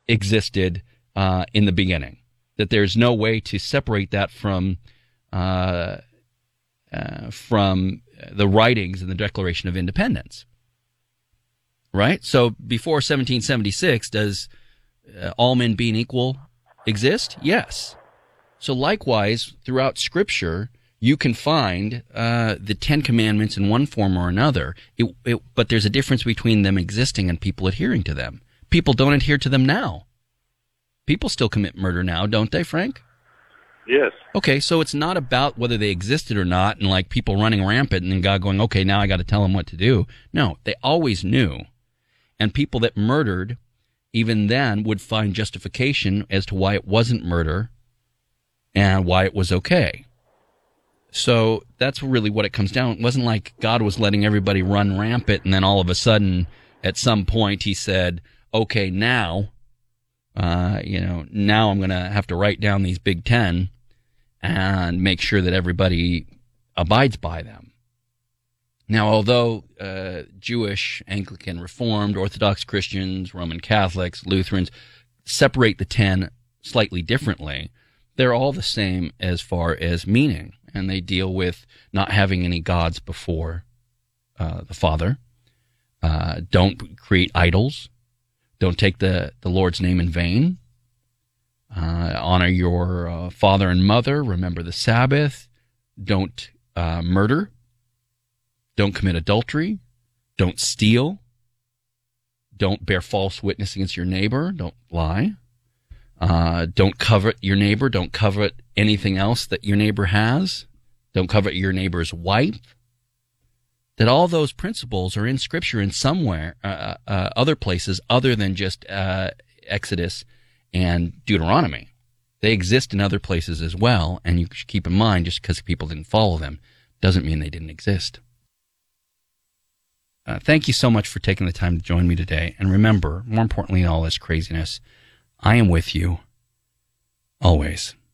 existed in the beginning. That there's no way to separate that from the writings in the Declaration of Independence. Right? So before 1776, does all men being equal exist? Yes. So likewise, throughout Scripture, you can find the Ten Commandments in one form or another, but there's a difference between them existing and people adhering to them. People don't adhere to them now. People still commit murder now, don't they, Frank? Yes. Okay, so it's not about whether they existed or not and like people running rampant and then God going, okay, now I got to tell them what to do. No, they always knew. And people that murdered, even then, would find justification as to why it wasn't murder and why it was okay. So that's really what it comes down. It wasn't like God was letting everybody run rampant and then all of a sudden, at some point, he said, okay, now, now I'm going to have to write down these Big Ten and make sure that everybody abides by them. Now, although Jewish, Anglican, Reformed, Orthodox Christians, Roman Catholics, Lutherans separate the 10 slightly differently, they're all the same as far as meaning, and they deal with not having any gods before the Father. Don't create idols. Don't take the Lord's name in vain. Honor your father and mother. Remember the Sabbath. Don't murder. Don't commit adultery. Don't steal. Don't bear false witness against your neighbor. Don't lie. Don't covet your neighbor. Don't covet anything else that your neighbor has. Don't covet your neighbor's wife. That all those principles are in Scripture in somewhere, other places other than just Exodus and Deuteronomy. They exist in other places as well, and you should keep in mind just because people didn't follow them doesn't mean they didn't exist. Thank you so much for taking the time to join me today. And remember, more importantly than all this craziness, I am with you always.